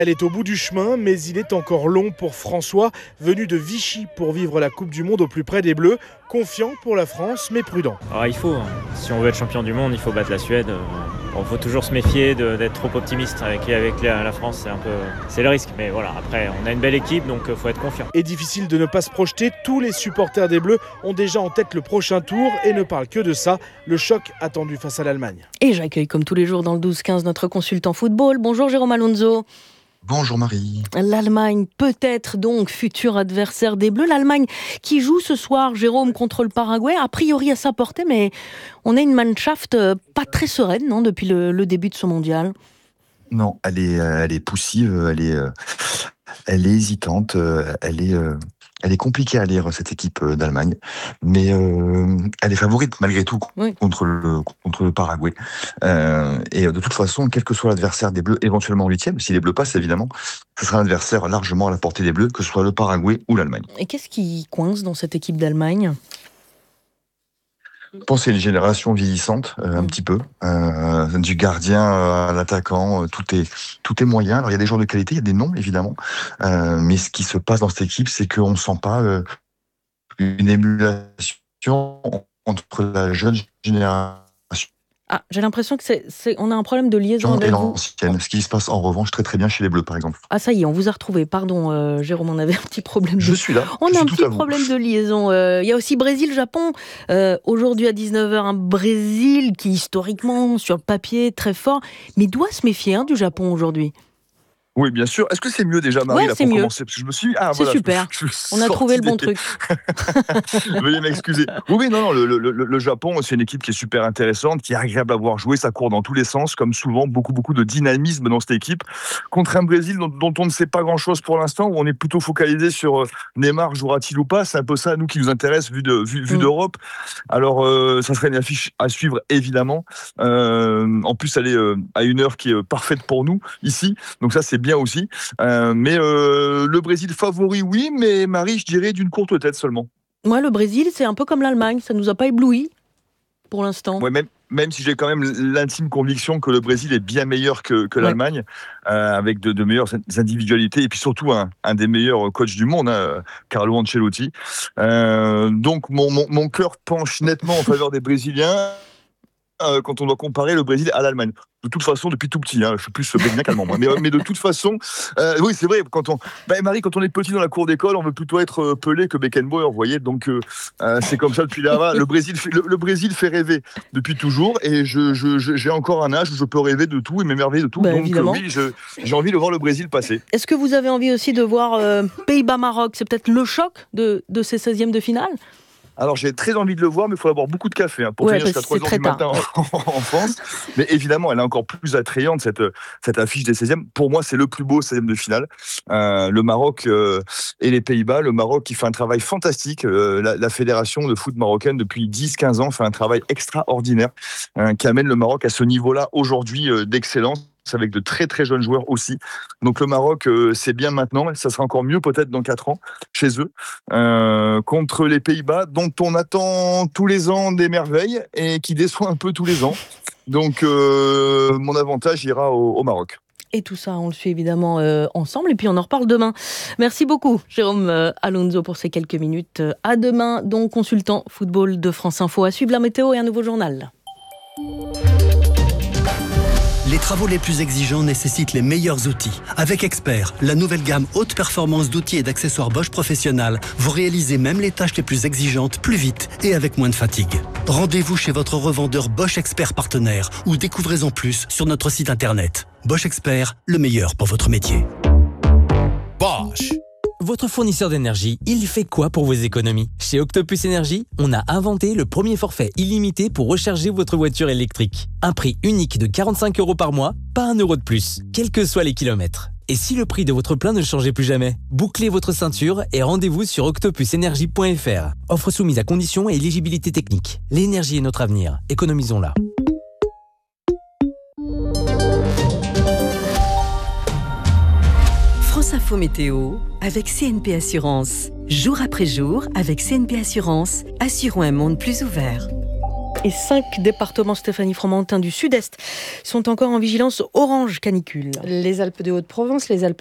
Elle est au bout du chemin, mais il est encore long pour François, venu de Vichy pour vivre la Coupe du Monde au plus près des Bleus. Confiant pour la France, mais prudent. Alors il faut, si on veut être champion du monde, il faut battre la Suède. Il faut toujours se méfier d'être trop optimiste avec la France, c'est le risque. Mais voilà, après on a une belle équipe, donc il faut être confiant. Et difficile de ne pas se projeter, tous les supporters des Bleus ont déjà en tête le prochain tour et ne parlent que de ça, le choc attendu face à l'Allemagne. Et j'accueille comme tous les jours dans le 12-15 notre consultant football. Bonjour Jérôme Alonso. Bonjour Marie. L'Allemagne peut-être donc futur adversaire des Bleus. L'Allemagne qui joue ce soir, Jérôme, contre le Paraguay, a priori à sa portée, mais on a une Mannschaft pas très sereine, non, depuis le début de ce mondial. Non, elle est poussive, elle est hésitante, elle est compliquée à lire, cette équipe d'Allemagne, mais elle est favorite malgré tout contre le Paraguay. Et de toute façon, quel que soit l'adversaire des Bleus, éventuellement en huitième, si les Bleus passent évidemment, ce sera un adversaire largement à la portée des Bleus, que ce soit le Paraguay ou l'Allemagne. Et qu'est-ce qui coince dans cette équipe d'Allemagne ? Je pense que c'est une génération vieillissante, un petit peu. Du gardien à l'attaquant, tout est moyen. Alors il y a des joueurs de qualité, il y a des noms évidemment, mais ce qui se passe dans cette équipe, c'est qu'on ne sent pas une émulation entre la jeune génération. Ah, j'ai l'impression que on a un problème de liaison avec et vous. l'ancienne, ce qui se passe en revanche très très bien chez les Bleus par exemple. Ah ça y est, on vous a retrouvé, pardon Jérôme, on avait un petit problème. Je suis là. On a un petit problème de liaison. Il y a aussi Brésil-Japon, aujourd'hui à 19h, un Brésil qui historiquement, sur le papier, est très fort, mais doit se méfier du Japon aujourd'hui. Oui, bien sûr. Est-ce que c'est mieux déjà, Marie, là, c'est pour mieux. commencer ? Parce que je me suis dit, c'est voilà, super. On a trouvé le bon truc. Veuillez m'excuser. Oui, non, le Japon, c'est une équipe qui est super intéressante, qui est agréable à voir jouer, ça court dans tous les sens, comme souvent, beaucoup de dynamisme dans cette équipe. Contre un Brésil dont on ne sait pas grand-chose pour l'instant, où on est plutôt focalisé sur Neymar, jouera-t-il ou pas ? C'est un peu ça, nous, qui nous intéresse, vu d'Europe. Alors, ça serait une affiche à suivre, évidemment. En plus, elle est à une heure qui est parfaite pour nous, ici. Donc ça, c'est bien aussi. Mais le Brésil favori, oui, mais Marie, je dirais d'une courte tête seulement. Moi, le Brésil, c'est un peu comme l'Allemagne. Ça ne nous a pas ébloui pour l'instant. Ouais, même si j'ai quand même l'intime conviction que le Brésil est bien meilleur que l'Allemagne, avec de meilleures individualités, et puis surtout un des meilleurs coachs du monde, Carlo Ancelotti. Donc mon cœur penche nettement en faveur des Brésiliens quand on doit comparer le Brésil à l'Allemagne. De toute façon, depuis tout petit, je suis plus brésilien qu'allemand, moi. Mais de toute façon, oui, c'est vrai. Marie, quand on est petit dans la cour d'école, on veut plutôt être Pelé que Beckenbauer, vous voyez. Donc, c'est comme ça depuis là-bas. Le Brésil fait rêver depuis toujours, et j'ai encore un âge où je peux rêver de tout et m'émerveiller de tout. Donc, oui, j'ai envie de voir le Brésil passer. Est-ce que vous avez envie aussi de voir Pays-Bas-Maroc ? C'est peut-être le choc de ces 16e de finale ? Alors, j'ai très envie de le voir, mais il faut avoir beaucoup de café pour finir jusqu'à 3h du matin en France. Mais évidemment, elle est encore plus attrayante, cette affiche des 16e. Pour moi, c'est le plus beau 16e de finale. Le Maroc et les Pays-Bas. Le Maroc qui fait un travail fantastique. La fédération de foot marocaine, depuis 10-15 ans, fait un travail extraordinaire qui amène le Maroc à ce niveau-là aujourd'hui d'excellence, avec de très très jeunes joueurs aussi. Donc le Maroc, c'est bien maintenant, ça sera encore mieux peut-être dans 4 ans chez eux, contre les Pays-Bas, dont on attend tous les ans des merveilles et qui déçoit un peu tous les ans. Donc mon avantage ira au Maroc. Et tout ça, on le suit évidemment ensemble, et puis on en reparle demain. Merci beaucoup Jérôme Alonso pour ces quelques minutes. À demain, donc consultant football de France Info. À suivre la météo et un nouveau journal. Les travaux les plus exigeants nécessitent les meilleurs outils. Avec Expert, la nouvelle gamme haute performance d'outils et d'accessoires Bosch Professionnal, vous réalisez même les tâches les plus exigeantes plus vite et avec moins de fatigue. Rendez-vous chez votre revendeur Bosch Expert partenaire ou découvrez-en plus sur notre site internet. Bosch Expert, le meilleur pour votre métier. Bosch. Votre fournisseur d'énergie, il fait quoi pour vos économies ? Chez Octopus Énergie, on a inventé le premier forfait illimité pour recharger votre voiture électrique. Un prix unique de 45 € par mois, pas 1 € de plus, quels que soient les kilomètres. Et si le prix de votre plein ne changeait plus jamais ? Bouclez votre ceinture et rendez-vous sur octopusenergie.fr. Offre soumise à conditions et éligibilité technique. L'énergie est notre avenir, économisons-la. France Info Météo avec CNP Assurance. Jour après jour, avec CNP Assurance, assurons un monde plus ouvert. Et 5 départements, Stéphanie Fromentin, du sud-est sont encore en vigilance orange canicule. Les Alpes de Haute-Provence, les Alpes